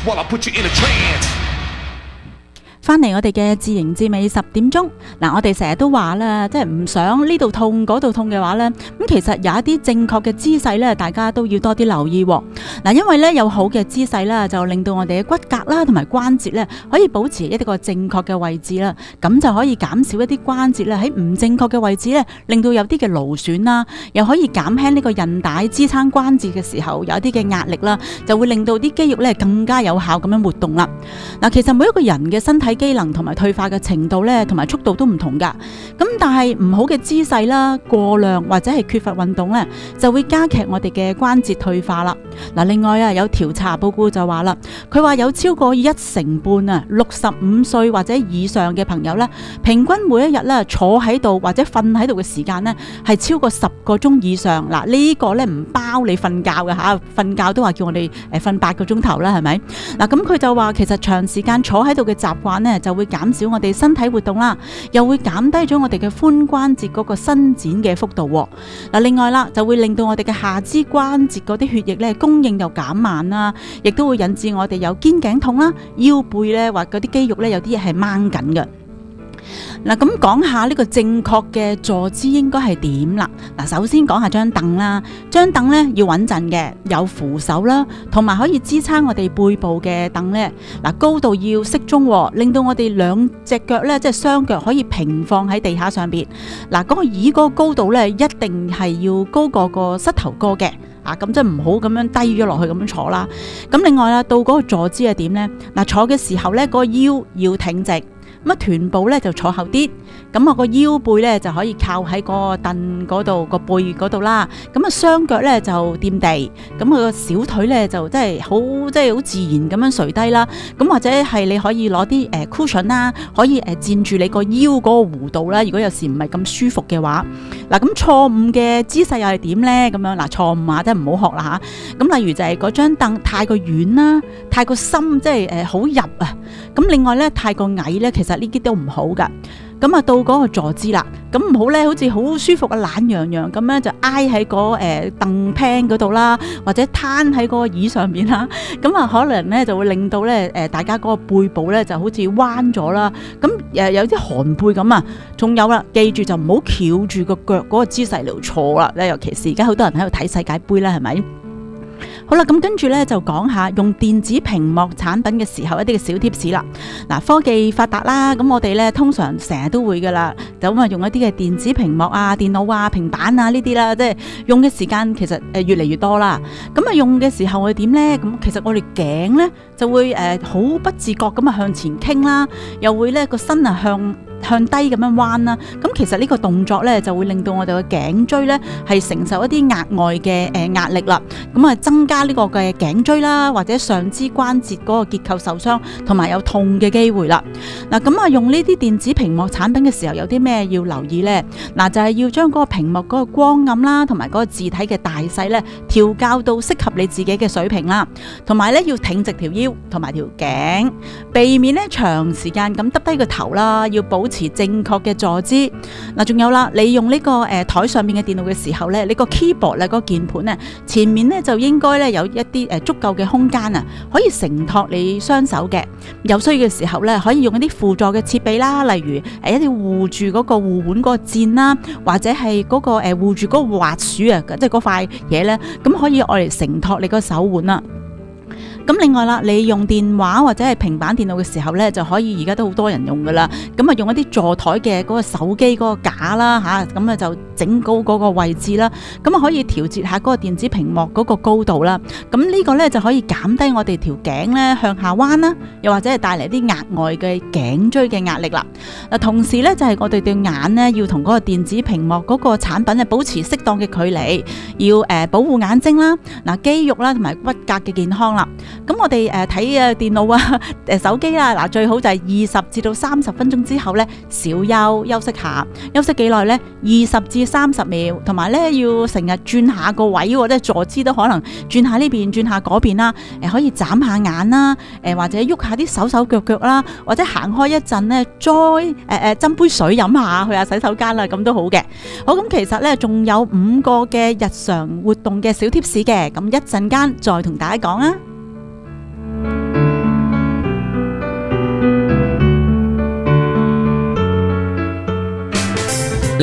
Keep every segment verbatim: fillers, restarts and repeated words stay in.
while I put you in a trance。 翻嚟我哋嘅自營至尾十點鐘，嗱我哋成日都話啦，即係唔想呢度痛嗰度痛嘅話呢，咁其實有一啲正確嘅姿勢呢，大家都要多啲留意喎。嗱，因為呢有好嘅姿勢啦，就令到我哋嘅骨骼啦同埋關節呢可以保持一個正確嘅位置啦，咁就可以減少一啲關節咧喺唔正確嘅位置呢，令到有啲嘅勞損啦，又可以減輕呢個韌帶支撐關節嘅時候有一啲嘅壓力啦，就會令到啲肌肉呢更加有效咁樣活動啦。嗱，其實每一個人嘅身體機能同埋退化嘅程度咧，同埋速度都唔同噶。咁但係唔好嘅姿勢啦、過量或者係缺乏運動咧，就會加劇我哋嘅關節退化啦。嗱，另外啊，有調查報告就話啦，佢話有超過一成半啊，六十五歲或者以上嘅朋友咧，平均每一日咧坐喺度或者瞓喺度嘅時間咧，係超過十個鐘以上。嗱，呢個咧唔包你瞓覺嘅吓，瞓覺都話叫我哋誒瞓八個鐘頭啦，係咪？嗱，咁佢就話其實長時間坐喺度嘅習慣咧，就會減少我哋身體活動啦，又會減低咗我哋嘅髖關節嗰個伸展嘅幅度。嗱，另外啦，就會令到我哋嘅下肢關節嗰啲血液咧供應又減慢啦，亦都會引致我哋有肩頸痛啦、腰背咧或嗰啲肌肉咧有啲嘢係掹緊嘅。嗱，咁講下呢個正確嘅坐姿應該係點啦？嗱，首先講下張凳啦，張凳咧要穩陣嘅，有扶手啦，同埋可以支撐我哋背部嘅凳咧。嗱，高度要適中，令到我哋兩隻腳咧即係雙腳可以平放喺地下上邊。嗱，嗰個椅嗰個高度咧一定係要高過個膝頭哥嘅。啊，咁即係唔好咁樣低咗落去咁樣坐啦。咁另外啦，到嗰個坐姿係點咧？嗱，坐嘅時候咧，個腰要挺直。咁啊，臀部咧就坐後啲，咁啊個腰背咧就可以靠喺個凳嗰度個背嗰度啦。咁啊雙腳咧就掂地，咁啊個小腿咧就即係好即係好自然咁樣垂低啦。咁或者係你可以攞啲誒 cushion 啦，可以誒墊住你個腰嗰個弧度啦。如果有時唔係咁舒服嘅話，嗱咁錯誤嘅姿勢又係點咧？咁樣嗱，錯誤啊，即係唔好學啦嚇。咁例如就係嗰張凳太過軟啦，太過深，即係誒好入啊。咁另外咧太過矮咧，其實呢啲都唔好噶。咁啊到嗰個坐姿啦，咁唔好咧，好似好舒服啊懶洋洋咁樣就挨喺個誒凳 pan 嗰度啦，或者攤喺嗰個椅上面啦。咁啊可能咧就會令到咧誒大家嗰個背部咧就好似彎咗啦。咁誒有啲寒背咁啊。仲有啦，記住就唔好翹住個腳嗰個姿勢嚟坐啦。尤其是而家好多人喺度睇世界盃啦，係咪？好啦，咁跟住咧就講下用電子屏幕產品嘅時候一啲嘅小貼士啦。嗱，科技發達啦，咁我哋咧通常成日都會噶啦，咁啊用一啲嘅電子屏幕啊、電腦啊、平板啊呢啲啦，即係用嘅時間其實誒越嚟越多啦。咁啊用嘅時候會點咧？咁其實我哋頸咧就會誒好不自覺咁啊向前傾啦，又會咧個身啊向向低咁樣彎啦。咁其實呢個動作咧就會令到我哋嘅頸椎咧係承受一啲額外嘅誒壓力啦。咁啊增加呢個嘅頸椎啦，或者上肢關節嗰個結構受傷，同埋有痛嘅機會啦。嗱，咁啊用呢啲電子屏幕產品嘅時候，有啲咩要留意呢？嗱，就係要將嗰個屏幕嗰個光暗啦，同埋嗰個字體嘅大細咧調校到適合你自己嘅水平啦。同埋咧要挺直條腰同埋條頸，避免咧長時間咁耷低個頭啦，要保持正確嘅坐姿。嗱，仲有啦，你用呢個誒台上面嘅電腦嘅時候咧，你個 keyboard 咧嗰個鍵盤咧前面咧就應該咧有一啲誒足夠嘅空間啊，可以承托你雙手嘅。有需要嘅時候咧，可以用一啲輔助嘅設備啦，例如誒一啲護住嗰個護腕嗰個墊啦，或者係嗰個誒護住嗰個滑鼠啊，即係嗰塊嘢咧，咁可以愛嚟承托你個手腕啦。咁另外啦，你用電話或者係平板電腦嘅時候咧，就可以而家都好多人用噶啦。咁啊，用一啲座台嘅嗰個手機嗰個架啦嚇，咁啊就整高嗰個位置啦。咁啊可以調節下嗰個電子屏幕嗰個高度啦。咁呢個咧就可以減低我哋條頸咧向下彎啦，又或者係帶嚟啲額外嘅頸椎嘅壓力啦。嗱，同時咧就係我哋對眼咧要同嗰個電子屏幕嗰個產品咧保持適當嘅距離，要誒保護眼睛啦、嗱肌肉啦同埋骨骼嘅健康啦。咁我哋誒睇啊電腦啊誒手機啦，嗱最好就係二十至到三十分鐘之後咧小休休息下，休息幾耐咧？二十至三十秒，同埋咧要成日轉下個位，即係坐姿都可能轉下呢邊轉下嗰邊啦。誒可以眨下眼啦，誒或者喐下啲手手腳腳啦，或者行開一陣咧，再誒誒斟杯水飲下，去下洗手間啦，咁都好嘅。好，咁其實咧仲有五個嘅日常活動嘅小貼士嘅，咁一陣間再同大家講啊。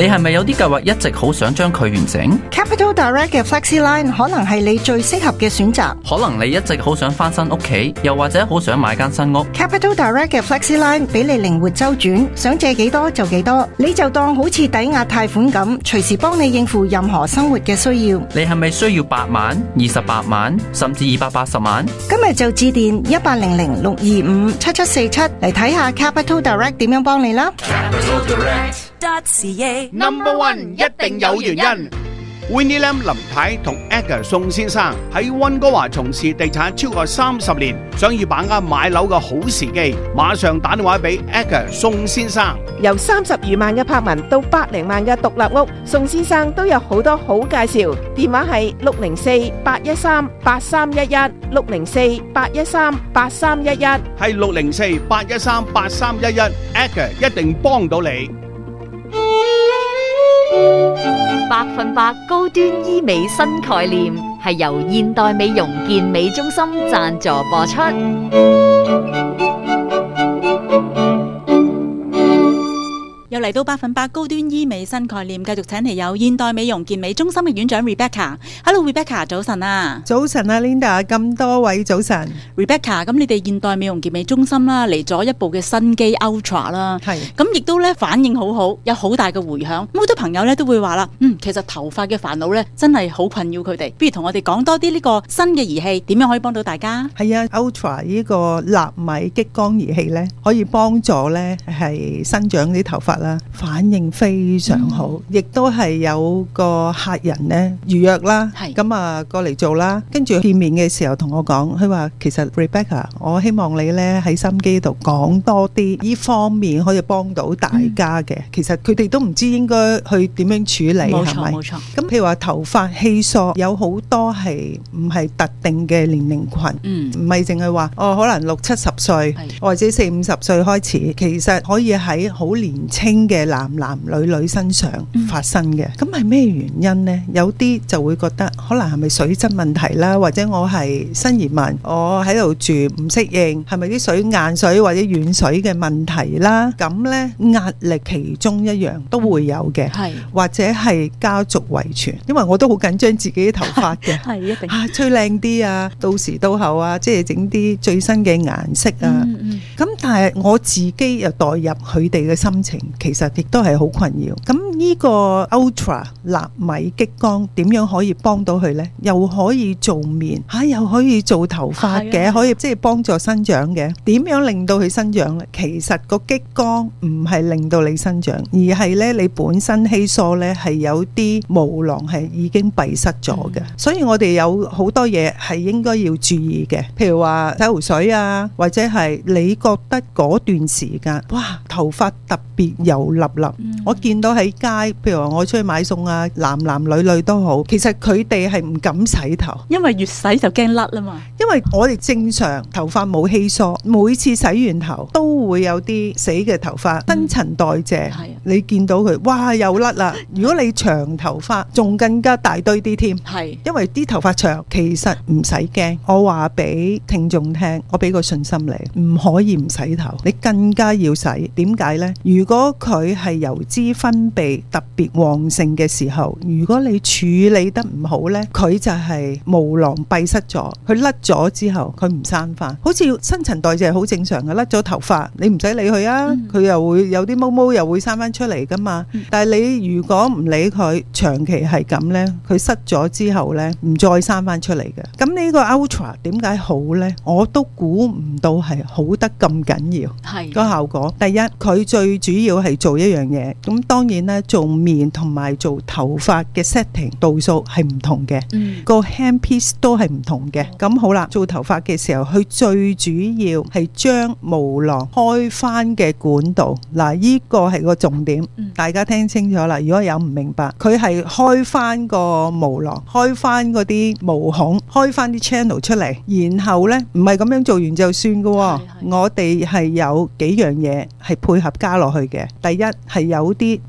你係咪有啲計劃一直好想將佢完成？ Capital Direct 嘅 FlexiLine 可能係你最適合嘅選擇。 可能你一直好想翻新屋企，又或者好想買間新屋。 Capital Direct 嘅 FlexiLine 俾你靈活周轉，想借幾多就幾多，你就當好似抵押貸款咁，隨時幫你應付任何生活嘅需要。 你係咪需要八萬、二十八萬，甚至二百八十萬？ 今日就致電一八零零六二五七七四七嚟睇下 Capital Direct 點樣幫你啦。 Capital Direct Number One 一定有原因。Winnie Lam 林太同 Edgar 宋先生喺溫哥華從事地產超過三十年，想要把握買樓嘅好時機，馬上打電話俾 Edgar 宋先生。 由三十餘萬嘅柏文到百零萬嘅獨立屋，宋先生都有好多好介紹。電話係六零四八一三八三一一，六零四八一三八三一一， 係六零四八一三八三一一 Edgar 一定幫到你。 百分百高端醫美新概念係由現代美容健美中心贊助播出。 又嚟到百分百高端醫美新概念，繼續請嚟有現代美容健美中心嘅院長 Rebecca。Hello Rebecca，早晨啊！ 早晨啊 Linda， 咁多位早晨。 Rebecca， 咁你哋現代美容健美中心啦，嚟咗一部嘅新機 Ultra 啦，係咁亦都咧反應好好，有好大嘅回響。咁好多朋友咧都會話啦，嗯，其實頭髮嘅煩惱咧真係好困擾佢哋。不如同我哋講多啲呢個新嘅儀器點樣可以幫到大家？ 係啊 ，Ultra 呢個納米激光儀器咧，可以幫助咧係生長啲頭髮。反應非常好，亦都係有個客人咧預約啦，咁啊過嚟做啦，跟住見面嘅時候同我講，佢話其實 Rebecca， 我希望你咧喺心機度講多啲呢方面可以幫到大家嘅、嗯。其實佢哋都唔知應該去點樣處理，係咪？冇錯。咁譬如話頭髮稀疏，有好多係唔係特定嘅年齡群，唔係淨係話哦可能六七十歲或者四五十歲開始，其實可以喺好年輕嘅男男女女身上發生嘅。咁係咩原因呢？有啲就會覺得可能係咪水質問題啦，或者我係新移民，我喺度住唔適應，係咪啲水硬水或者軟水嘅問題啦？咁呢壓力其中一樣都會有嘅，或者係家族遺傳，因為我都好緊張自己啲頭髮嘅，係一定啊吹靚啲啊，到時到後啊，即係整啲最新嘅顏色啊。咁、嗯、但係我自己又代入佢哋嘅心情，其實亦都係好困擾。咁呢個 Ultra 納米激光點樣可以幫到佢呢？又可以做面吓、啊，又可以做頭髮嘅，可以即係幫助生長嘅。點樣令到佢生長呢？其實個激光唔係令到你生長，而係咧你本身稀疏咧係有啲毛囊係已經閉塞咗嘅、嗯。所以我哋有好多嘢係應該要注意嘅，譬如話洗頭水啊，或者係你覺得嗰段時間哇頭髮特別油立立、嗯，我見到喺街，譬如話我出去買餸啊，男男女女都好，其實佢哋係唔敢洗頭，因為越洗就驚甩啦嘛。因為我哋正常頭髮冇稀疏，每次洗完頭都會有啲死嘅頭髮，新陳代謝、嗯、你見到佢哇又甩啦。如果你長頭髮仲更加大堆啲添，係因為啲頭髮長，其實唔使驚。我話俾聽眾聽，我俾個信心你，唔可以唔洗頭，你更加要洗。點解呢？如果佢係油脂分泌特別旺盛嘅時候，如果你處理得唔好呢，佢就係毛囊閉塞咗，佢甩咗之後佢唔生翻。好似新陳代謝係好正常嘅，甩咗頭髮你唔使理佢啊，佢、嗯、又會有啲毛毛又會生翻出嚟噶嘛、嗯。但係你如果唔理佢，長期係咁呢，佢塞咗之後呢，唔再生翻出嚟嘅。咁呢個 Ultra 點解好呢？我都估唔到係好得咁緊要，係個效果。第一，佢最主要係做一樣嘢，咁當然咧做面同埋做頭髮嘅 setting 度數係唔同嘅，個、嗯、hand piece 都係唔同嘅。咁、嗯、好啦，做頭髮嘅時候，佢最主要係將毛囊開翻嘅管道，嗱呢個係個重點、嗯，大家聽清楚啦。如果有唔明白，佢係開翻個毛囊，開翻嗰啲毛孔，開翻啲 channel 出嚟，然後呢，唔係咁樣做完就算嘅，我哋係有幾樣嘢係配合加落去嘅。第一係有啲特別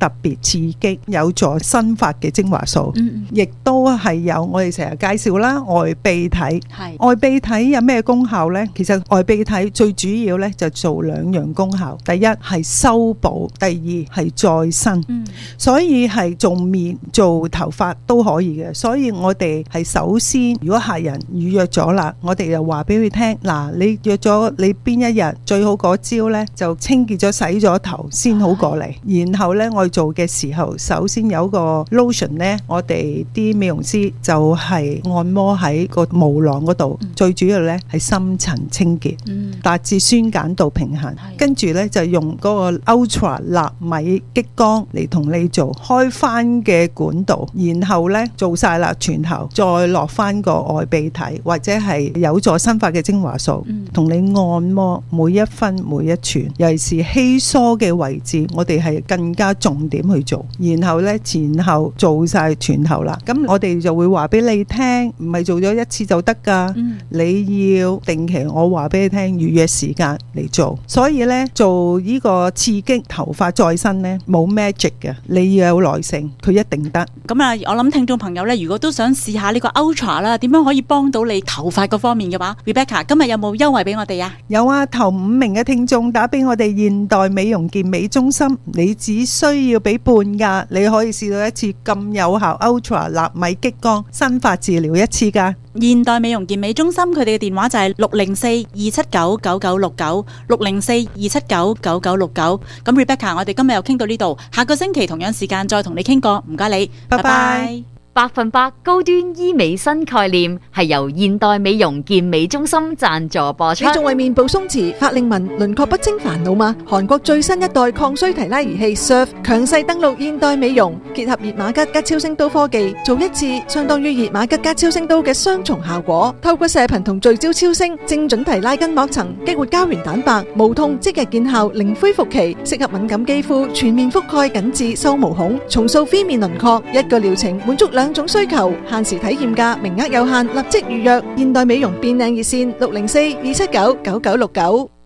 刺激，有助生發嘅精華素， 嗯亦都係有我哋成日介紹啦，外泌體。 係外泌體有咩功效呢？其實外泌體最主要呢就做兩樣功效，第一係修補，第二係再生。 嗯所以係做面做頭髮都可以嘅。所以我哋係首先，如果客人預約咗啦，我哋就話俾佢聽，嗱，你約咗你邊一日最好嗰朝呢，就清潔咗洗咗頭先好過嚟。然後呢，我做嘅時候，首先有個 lotion 呢，我哋啲美容師就係按摩喺個毛囊嗰度， 嗯最主要呢係深層清潔， 嗯達至酸鹼度平衡。跟住呢，就用嗰個 Ultra 納米激光嚟同你做開翻嘅管道，然後呢，做晒啦全頭，再落翻個外泌體或者係有助生發嘅精華素，同、嗯、你按摩每一分每一寸，尤其是稀疏嘅位置，我哋係更加重點去做。然後呢，前後做晒全頭啦，咁我哋就會話俾你聽，唔係做咗一次就得噶、嗯，你要定期我話俾你聽預約時間嚟做。所以呢，做呢個刺激頭髮再生呢，冇 magic 嘅，你要有耐性，佢一定得。 咁啊，我諗聽眾朋友呢，如果都想試下呢個 Ultra 啦，點樣可以幫到你頭髮嗰方面嘅話 ，Rebecca 今日有冇優惠俾我哋啊？ 有啊，頭五名嘅聽眾打俾我哋現代美容健美中心，你只需要俾半價，你可以試到一次咁有效 Ultra 納米激光生髮治療一次㗎。 現代美容健美中心佢哋嘅電話就係六零四二七九九九六九六零四二七九九九六九。咁 Rebecca， 我哋今日又傾到呢度，下個星期同樣時間再同你傾過，唔該你，拜拜。 百分百高端醫美新概念係由現代美容健美中心贊助播出。 你仲為面部鬆弛、法令紋、輪廓不清煩惱嗎？韓國最新一代抗衰提拉儀器 Surf 強勢登陸現代美容，結合熱瑪吉加超聲刀科技，做一次相當於熱瑪吉加超聲刀嘅雙重效果。透過射頻同聚焦超聲，精準提拉筋膜層，激活膠原蛋白，無痛即日見效，零恢復期，適合敏感肌膚，全面覆蓋緊致收毛孔，重塑 V 面輪廓。一個療程滿足兩兩種需求，限時體驗價，名額有限，立即預約。現代美容變靚熱線六零四二七九九九六九。